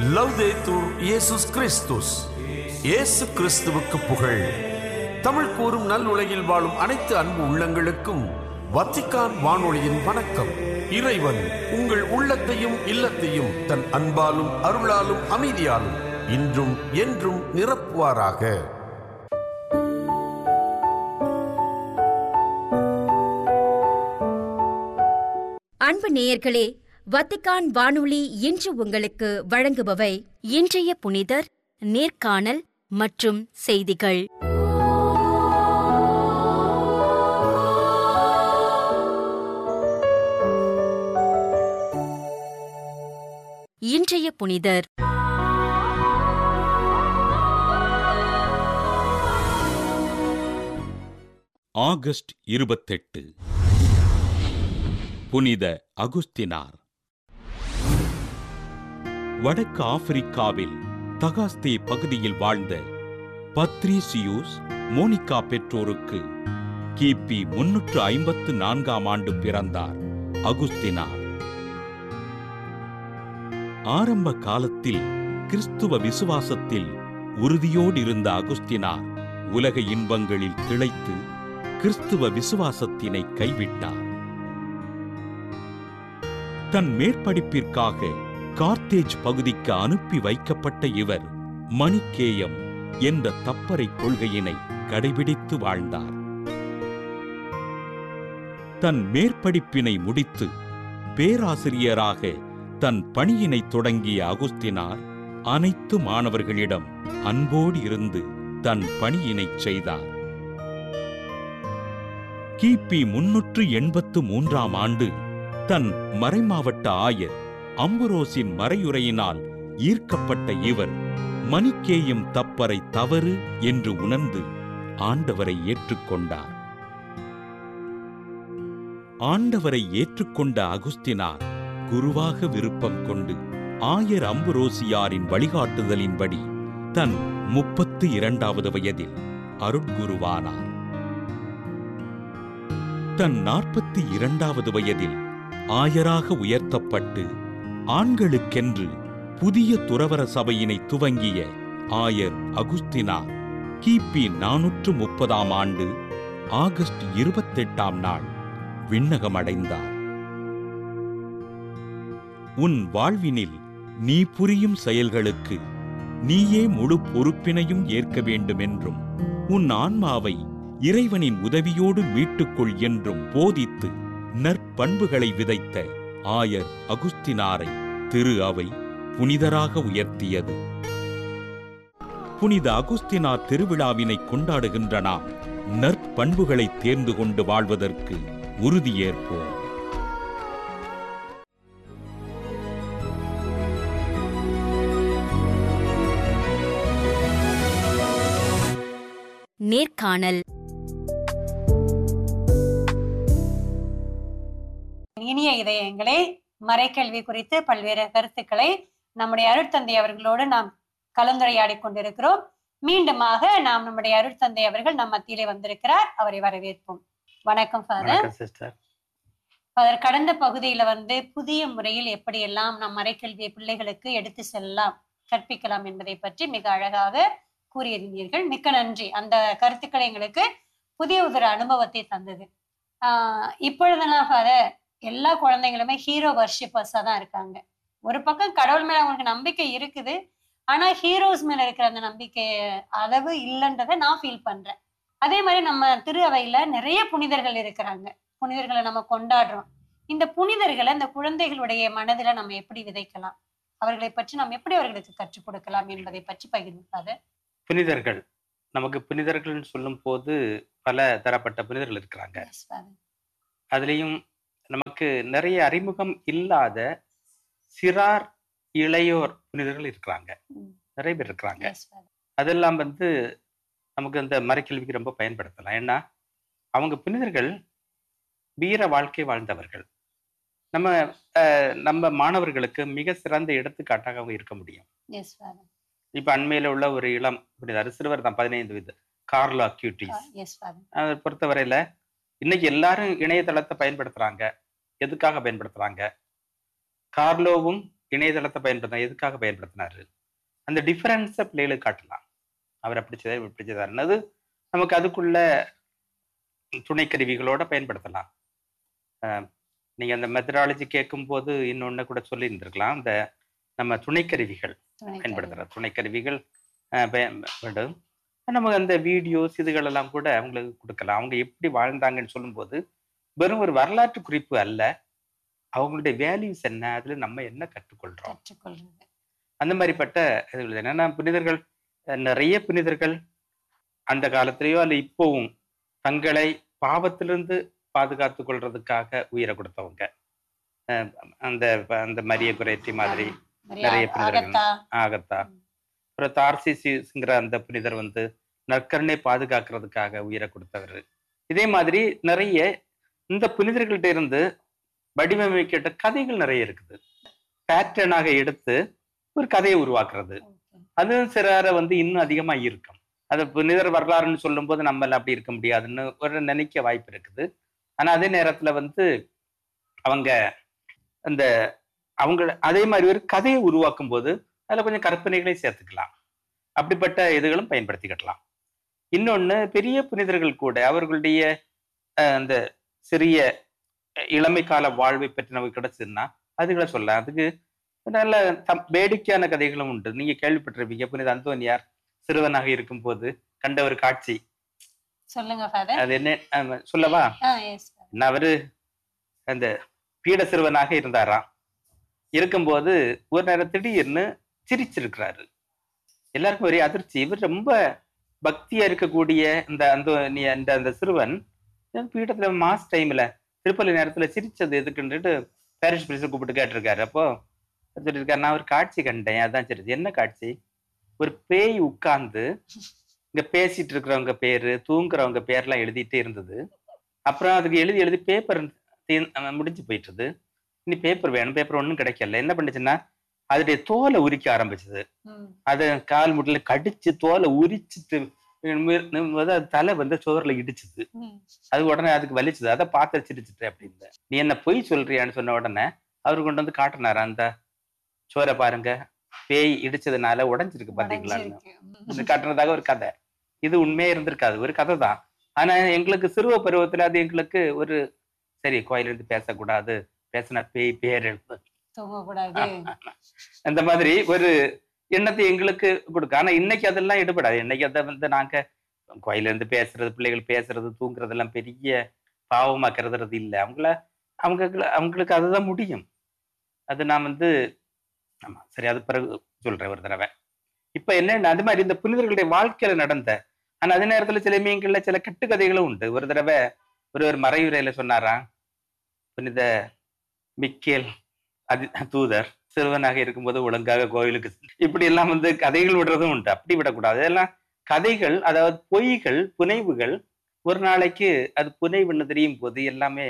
லவ்தேத்தூர் இயேசுஸ் கிறிஸ்துஸ். இயேசு கிறிஸ்துவுக்கு புகழ். தமிழ் கூறும் நல் உலகில் வாழும் அனைத்து அன்பு உள்ளங்களுக்கும் வத்திக்கான் வானொலியின் வணக்கம். இறைவன் உங்கள் உள்ளத்தையும் இல்லத்தையும் தன் அன்பாலும் அருளாலும் அமைதியாலும் இன்றும் என்றும் நிரப்புவாராக. அன்பு நேயர்களே, வத்திக்கான் வானொலி இன்று உங்களுக்கு வழங்குபவை இன்றைய புனிதர், நேர்காணல் மற்றும் செய்திகள். இன்றைய புனிதர் ஆகஸ்ட் 28. புனித அகுஸ்தினார். வடக்கு ஆப்பிரிக்காவில் தகாஸ்தே பகுதியில் வாழ்ந்த பத்ரீசியூஸ் மோனிகா பெற்றோருக்கு கிபி 354 பிறந்தார் அகுஸ்தினார். ஆரம்ப காலத்தில் கிறிஸ்துவ விசுவாசத்தில் உறுதியோடு இருந்த அகுஸ்தினார் உலக இன்பங்களில் திளைத்து கிறிஸ்துவ விசுவாசத்தினை கைவிட்டார். தன் மேற்படிப்பிற்காக கார்த்தேஜ் பகுதிக்கு அனுப்பி வைக்கப்பட்ட இவர் மணிக்கேயம் என்ற தப்பறை கொள்கையினை கடைபிடித்து வாழ்ந்தார். தன் மேற்படிப்பினை முடித்து பேராசிரியராக தன் பணியினை தொடங்கிய அகுஸ்தினார் அனைத்து மாணவர்களிடம் அன்போடு இருந்து தன் பணியினை செய்தார். கிபி 383 தன் மறைமாவட்ட ஆயர் அம்புரோசின் மறையுரையினால் ஈர்க்கப்பட்ட இவர் மணிக்கேயம் தப்பறை தவறு என்று உணர்ந்து ஆண்டவரை ஏற்றுக்கொண்டார். ஆண்டவரை ஏற்றுக்கொண்ட அகுஸ்தினார் குருவாக விருப்பம் கொண்டு ஆயர் அம்புரோசியாரின் வழிகாட்டுதலின்படி தன் 32வது வயதில் அருட்குருவானார். தன் 42வது வயதில் ஆயராக உயர்த்தப்பட்டு ஆண்களுக்கென்று புதிய துறவற சபையினை துவங்கிய ஆயர் அகுஸ்தினார் கிபி 430 ஆகஸ்ட் 28 விண்ணகமடைந்தார். உன் வாழ்வினில் நீ புரியும் செயல்களுக்கு நீயே முழு பொறுப்பினையும் ஏற்க வேண்டுமென்றும் உன் ஆன்மாவை இறைவனின் உதவியோடு மீட்டுக்கொள் என்றும் போதித்து நற்பண்புகளை விதைத்த ஆயர் அகுஸ்தினாரை திரு அவை புனிதராக உயர்த்தியது. புனித அகுஸ்தினார் திருவிழாவினை கொண்டாடுகின்ற நாம் நற்பண்புகளை தேர்ந்து கொண்டு வாழ்வதற்கு உறுதியேற்போம். நேர்காணல். இனிய இதயங்களே, மறைக்கல்வி குறித்து பல்வேறு கருத்துக்களை நம்முடைய அருட்தந்தை அவர்களோடு நாம் கலந்துரையாடி கொண்டிருக்கிறோம். மீண்டுமாக நாம் நம்முடைய அருட்தந்தை அவர்கள் நம் மத்தியிலே வந்திருக்கிறார். அவரை வரவேற்போம். வணக்கம் ஃபாதர். ஃபாதர், கடந்த பகுதியில புதிய முறையில் எப்படியெல்லாம் நாம் மறைக்கல்வியை பிள்ளைகளுக்கு எடுத்து செல்லலாம், கற்பிக்கலாம் என்பதை பற்றி மிக அழகாக கூறியிருந்தீர்கள். மிக்க நன்றி. அந்த கருத்துக்களை எங்களுக்கு புதிய ஒரு அனுபவத்தை தந்தது. இப்பொழுதெல்லாம் ஃபாதர், எல்லா குழந்தைங்களுமே ஹீரோ வர்ஷிப்பர்ஸா தான் இருக்காங்க. ஒரு பக்கம் கடவுள் மேல அவங்களுக்கு நம்பிக்கை இருக்குது, ஆனா ஹீரோஸ் மேல இருக்கிற அந்த நம்பிக்கை அளவு இல்லைன்றதை நான் ஃபீல் பண்றேன். அதே மாதிரி நம்ம திரு அவையில நிறைய புனிதர்கள் இருக்கிறாங்க. புனிதர்களை நம்ம கொண்டாடுறோம். இந்த புனிதர்களை இந்த குழந்தைகளுடைய மனதில நம்ம எப்படி விதைக்கலாம், அவர்களை பற்றி நம்ம எப்படி அவர்களுக்கு கற்றுக் கொடுக்கலாம் என்பதை பற்றி பகிர்ந்தாரு. புனிதர்கள், நமக்கு புனிதர்கள் சொல்லும் போது பல தரப்பட்ட புனிதர்கள் இருக்கிறாங்க. அதுலேயும் நமக்கு நிறைய அறிமுகம் இல்லாத சிறார் இளையோர் புனிதர்கள் இருக்கிறாங்க, நிறைய பேர் இருக்கிறாங்க. அதெல்லாம் நமக்கு அந்த மறைக்கல்விக்கு ரொம்ப பயன்படுத்தலாம். ஏன்னா அவங்க புனிதர்கள் வீர வாழ்க்கை வாழ்ந்தவர்கள். நம்ம மாணவர்களுக்கு மிக சிறந்த எடுத்துக்காட்டாக அவங்க இருக்க முடியும். இப்ப அண்மையில உள்ள ஒரு இளம் புனிதர், சிறுவர் தான், 15 வயது, கார்லோ அக்யூட்டிஸ். அதை பொறுத்தவரையில இன்னைக்கு எல்லாரும் இணையதளத்தை பயன்படுத்துறாங்க. எதுக்காக பயன்படுத்துறாங்க? கார்லோவும் இணையதளத்தை பயன்படுத்தினா எதுக்காக பயன்படுத்தினாரு, அந்த டிஃபரன்ஸை பிள்ளைகளுக்கு காட்டலாம். அவர் அப்படி செய்தார், இப்படி செய்தாருன்னது நமக்கு அதுக்குள்ள துணைக்கருவிகளோட பயன்படுத்தலாம். நீங்க அந்த மெத்தடாலஜி கேட்கும் போது இன்னொன்னு கூட சொல்லி இருந்திருக்கலாம். இந்த நம்ம துணைக்கருவிகள் பயன்படுத்துற துணைக்கருவிகள் வேண்டும். நமக்கு அந்த வீடியோஸ் இதுகள் எல்லாம் கூட அவங்களுக்கு கொடுக்கலாம். அவங்க எப்படி வாழ்ந்தாங்கன்னு சொல்லும்போது வெறும் ஒரு வரலாற்று குறிப்பு அல்ல, அவங்களுடைய வேல்யூஸ் என்ன, அதுல நம்ம என்ன கற்றுக்கொள்றோம், அந்த மாதிரிப்பட்ட இதுகள். என்னன்னா புனிதர்கள், நிறைய புனிதர்கள் அந்த காலத்திலேயோ அல்ல இப்போவும் தங்களை பாவத்திலிருந்து பாதுகாத்து கொள்றதுக்காக உயிரை கொடுத்தவங்க. அந்த அந்த மரிய குரேட்டி மாதிரி நிறைய புனிதர்கள், ஆகத்தா, அப்புறம் தார்சிசிங்கிற அந்த புனிதர் வந்து நற்கருணை பாதுகாக்கிறதுக்காக உயிரை கொடுத்தவர். இதே மாதிரி நிறைய இந்த புனிதர்கள்ட்ட இருந்து வடிவமைக்கப்பட்ட கதைகள் நிறைய இருக்குது. பேட்டர்னாக எடுத்து ஒரு கதையை உருவாக்குறது, அது சிறார வந்து இன்னும் அதிகமா இருக்கும். அது புனிதர் வரலாறுன்னு சொல்லும் போது நம்ம எல்லாம் அப்படி இருக்க முடியாதுன்னு ஒரு நினைக்க வாய்ப்பு இருக்குது. ஆனா அதே நேரத்துல வந்து அவங்க அந்த அதே மாதிரி ஒரு கதையை உருவாக்கும் போது அதுல கொஞ்சம் கற்பனைகளையும் சேர்த்துக்கலாம். அப்படிப்பட்ட இதுகளும் பயன்படுத்திக்கிடலாம். இன்னொன்னு, பெரிய புனிதர்கள் கூட அவர்களுடைய அந்த சிறிய இளமை கால வாழ்வை பற்றி நமக்கு கிடைச்சதுன்னா அதுகளை சொல்லலாம். அதுக்கு நல்ல வேடிக்கையான கதைகளும் உண்டு. நீங்க கேள்விப்பட்டிருப்பீங்க, புனித அந்தோனியார் சிறுவனாக இருக்கும் போது கண்ட ஒரு காட்சி. சொல்லுங்க. அது என்ன சொல்லவா? அவரு அந்த பீட சிறுவனாக இருந்தாராம். இருக்கும்போது ஒரு நேரம் திடீர்னு சிரிச்சிருக்கிறாரு. எல்லாருக்கும் ஒரே அதிர்ச்சி. இவர் ரொம்ப பக்தியா இருக்கக்கூடிய அந்த சிறுவன் பீடத்துல மாஸ் டைம்ல திருப்பலி நேரத்துல சிரிச்சது எதுக்குன்ட்டு பாரிஷ் பிரிஸை கூப்பிட்டு கேட்டிருக்காரு. அப்போ சொல்லியிருக்காரு, நான் ஒரு காட்சி கண்டேன், அதான் சிரிச்சு. என்ன காட்சி? ஒரு பேய் உட்கார்ந்து இங்க பேசிட்டு இருக்கிறவங்க பேரு, தூங்குறவங்க பேர்லாம் எழுதிட்டே இருந்தது. அப்புறம் அதுக்கு எழுதி பேப்பர் முடிஞ்சு போயிட்டுது. இனி பேப்பர் வேணும், பேப்பர் ஒன்றும் கிடைக்கல. என்ன பண்ணுச்சுன்னா அதோடைய தோலை உரிக்க ஆரம்பிச்சது. அதை கால் முட்டில கடிச்சு தோலை உரிச்சிட்டு தலை வந்து சோறுல இடிச்சுது. அது உடனே அதுக்கு வலிச்சுது. அதை பார்த்து சிரிச்சுட்டு அப்படின்னு, நீ என்ன பொய் சொல்றியான்னு சொன்ன உடனே அவரு கொண்டு வந்து காட்டினாரு, அந்த சோரை பாருங்க, பேய் இடிச்சதுனால உடைஞ்சிருக்கு பாத்தீங்களான்னு காட்டுனதாக ஒரு கதை. இது உண்மையே இருந்திருக்காது, ஒரு கதை தான். ஆனா எங்களுக்கு சிறுவ பருவத்துல அது எங்களுக்கு ஒரு சரி, கோயிலிருந்து பேசக்கூடாது, பேசினா பேய் பேர் எழுப்பு அந்த மாதிரி ஒரு எண்ணத்தை எங்களுக்கு கொடுக்க. ஆனா இன்னைக்கு அதெல்லாம் ஈடுபடாது. இன்னைக்கு அதை வந்து நாங்க கோயில இருந்து பேசுறது, பிள்ளைகள் பேசுறது, தூங்குறது எல்லாம் பெரிய பாவமா கருதுறது இல்லை. அவங்களுக்கு அதுதான் முடியும். அது நான் வந்து ஆமா சரி, அது பிறகு சொல்றேன் ஒரு தடவை. இப்ப என்ன, அது மாதிரி இந்த புனிதர்களுடைய வாழ்க்கையில நடந்த, ஆனா அதே நேரத்துல சில மீன்கள்ல சில கட்டுக்கதைகளும் உண்டு. ஒரு தடவை ஒரு மறையுரையில சொன்னாரா, புனித மிக்கேல் தூதர் சிறுவனாக இருக்கும்போது ஒழுங்காக கோயிலுக்கு இப்படி எல்லாம் வந்து கதைகள் விடுறதும் உண்டு. அப்படி விடக்கூடாது. அதெல்லாம் கதைகள், அதாவது பொய்கள், புனைவுகள். ஒரு நாளைக்கு அது புனைவுன்னு தெரியும் போது எல்லாமே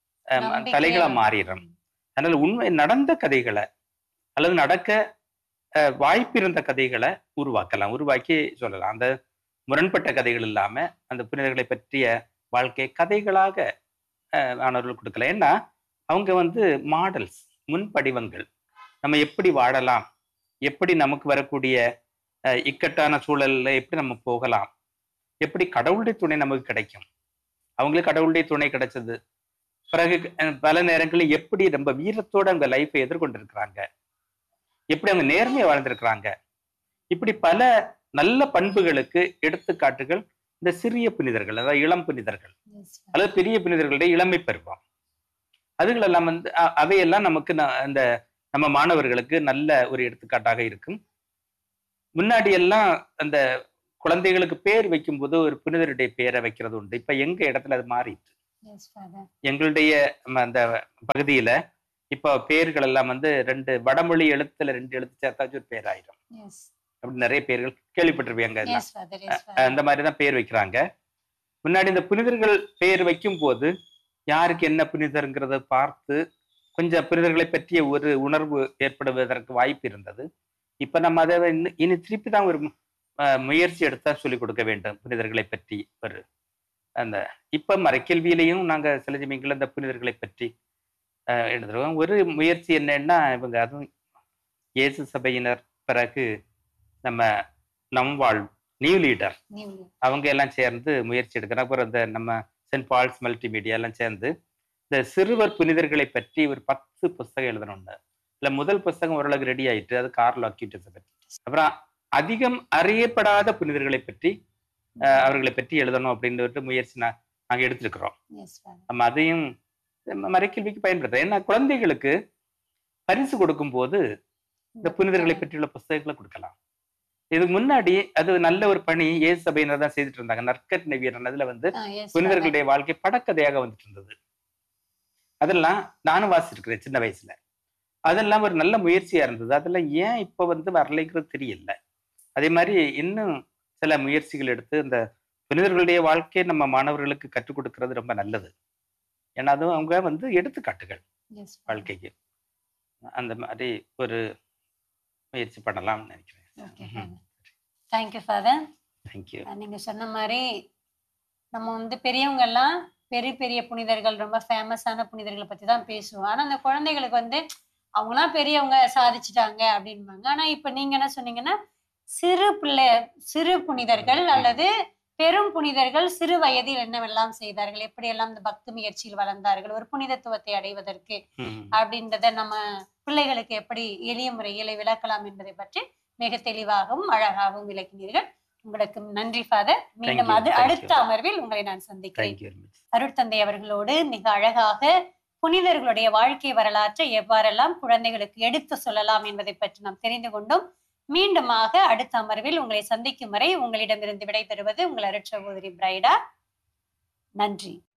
தலைகளா மாறிடும். அதனால உண்மை நடந்த கதைகளை அல்லது நடக்க வாய்ப்பு இருந்த கதைகளை உருவாக்கி சொல்லலாம். அந்த முரண்பட்ட கதைகள் இல்லாம அந்த புனிதர்களை பற்றிய வாழ்க்கை கதைகளாக மாணவர்கள் கொடுக்கலாம். ஏன்னா அவங்க வந்து மாடல்ஸ், முன்படிவங்கள். நம்ம எப்படி வாழலாம், எப்படி நமக்கு வரக்கூடிய இக்கட்டான சூழல்ல எப்படி நம்ம போகலாம், எப்படி கடவுளுடைய துணை நமக்கு கிடைக்கும். அவங்களுக்கு கடவுளுடைய துணை கிடைச்சது. பிறகு பல நேரங்களில் எப்படி ரொம்ப வீரத்தோட அவங்க லைஃப்பை எதிர்கொண்டிருக்கிறாங்க, எப்படி அவங்க நேர்மையை வாழ்ந்திருக்கிறாங்க. இப்படி பல நல்ல பண்புகளுக்கு எடுத்துக்காட்டுகள் இந்த சிறிய புனிதர்கள், அதாவது இளம் புனிதர்கள் அல்லது பெரிய புனிதர்களுடைய இளமை பருவம். அதுகளெல்லாம் வந்து அவையெல்லாம் நமக்கு அந்த நம்ம மாணவர்களுக்கு நல்ல ஒரு எடுத்துக்காட்டாக இருக்கும். முன்னாடி எல்லாம் அந்த குழந்தைகளுக்கு பேர் வைக்கும் போது ஒரு புனிதருடைய பேரை வைக்கிறது உண்டு. இப்ப எங்க இடத்துல அது மாறிட்டு, எங்களுடைய அந்த பகுதியில இப்ப பேர்கள் எல்லாம் வந்து 2 வடமொழி எழுத்துல 2 எழுத்து சேர்த்தாச்சும் ஒரு பேர் ஆயிரும். அப்படி நிறைய பேர்கள் கேள்விப்பட்டிருப்பீங்க. அந்த மாதிரிதான் பேர் வைக்கிறாங்க. முன்னாடி இந்த புனிதர்கள் பேர் வைக்கும் போது யாருக்கு என்ன புனிதர்ங்கிறத பார்த்து கொஞ்சம் புனிதர்களை பற்றிய ஒரு உணர்வு ஏற்படுவதற்கு வாய்ப்பு இருந்தது. இப்ப நம்ம அதை இனி திருப்பி தான் ஒரு முயற்சி எடுத்தா சொல்லிக் கொடுக்க வேண்டும் புனிதர்களை பற்றி. ஒரு அந்த இப்ப மறைக்கல்வியிலையும் நாங்க சில சமயங்கள்ல இந்த புனிதர்களை பற்றி எழுதுறோம். ஒரு முயற்சி என்னன்னா, இவங்க அதுவும் இயேசு சபையினர், பிறகு நம்ம நம்வாழ் நியூ லீடர் அவங்க எல்லாம் சேர்ந்து முயற்சி எடுக்கிறோம். அப்புறம் இந்த நம்ம சென்ட் பால்ஸ் மல்டிமீடியா எல்லாம் சேர்ந்து இந்த சிறுவர் புனிதர்களை பற்றி ஒரு 10 புஸ்தகம் எழுதணும்னு. இல்ல முதல் புஸ்தகம் ஓரளவுக்கு ரெடி ஆயிட்டு, அது கார்லோ அக்யூட்டஸை பற்றி. அப்புறம் அதிகம் அறியப்படாத புனிதர்களை பற்றி அவர்களை பற்றி எழுதணும் அப்படின்னு முயற்சி நாங்கள் எடுத்திருக்கிறோம். நம்ம அதையும் மறைக்கல்விக்கு பயன்படுத்துறோம். ஏன்னா குழந்தைகளுக்கு பரிசு கொடுக்கும் போது இந்த புனிதர்களை பற்றியுள்ள புஸ்தகங்களை கொடுக்கலாம். இதுக்கு முன்னாடி அது நல்ல ஒரு பணி இயேசு சபையினர் தான் செய்துட்டு இருந்தாங்க. நற்கருணை வீரன் அதுல புனிதர்களுடைய வாழ்க்கை படக்கதையாக வந்துட்டு இருந்தது. அதெல்லாம் நானும் வாசிச்சிருக்கிறேன் சின்ன வயசுல. அதெல்லாம் ஒரு நல்ல முயற்சியா இருந்தது. அதெல்லாம் ஏன் இப்ப வரலைங்கிறது தெரியல. அதே மாதிரி இன்னும் சில முயற்சிகள் எடுத்து இந்த புனிதர்களுடைய வாழ்க்கையை நம்ம மாணவர்களுக்கு கற்றுக் கொடுக்கறது ரொம்ப நல்லது. ஏன்னா அதுவும் அவங்க எடுத்துக்காட்டுகள் வாழ்க்கைக்கு. அந்த மாதிரி ஒரு முயற்சி பண்ணலாம்னு நினைக்கிறேன். Thank you father. தேங்க்யூ. நீங்க சொன்ன மாதிரி நம்ம பெரியவங்க எல்லாம் பெரிய பெரிய புனிதர்கள், ரொம்ப ஃபேமஸான புனிதர்களை பத்தி தான் பேசுவோம். ஆனா அந்த குழந்தைகளுக்கு அவங்களாம் பெரியவங்க சாதிச்சுட்டாங்க அப்படின்பாங்க. ஆனா இப்ப நீங்க என்ன சொன்னீங்கன்னா, சிறு புனிதர்கள் அல்லது பெரும் புனிதர்கள் சிறு வயதில் என்னவெல்லாம் செய்தார்கள், எப்படியெல்லாம் இந்த பக்தி முயற்சியில் வளர்ந்தார்கள், ஒரு புனிதத்துவத்தை அடைவதற்கு அப்படின்றத நம்ம பிள்ளைகளுக்கு எப்படி எளிய முறையில் விளக்கலாம் என்பதை பற்றி மிக தெளிவாகவும் அழகாகவும் விளக்கினீர்கள். உங்களுக்கு நன்றி ஃபாதர். மீண்டும் அடுத்த அமர்வில் உங்களை நான் சந்திக்கிறேன். அருட்தந்தை அவர்களோடு மிக அழகாக புனிதர்களுடைய வாழ்க்கை வரலாற்றை எவ்வாறெல்லாம் குழந்தைகளுக்கு எடுத்து சொல்லலாம் என்பதை பற்றி நாம் தெரிந்து கொண்டோம். மீண்டுமாக அடுத்த அமர்வில் உங்களை சந்திக்கும் வரை உங்களிடமிருந்து விடைபெறுவது உங்கள் அருட்சகோதரி பிரைடா. நன்றி.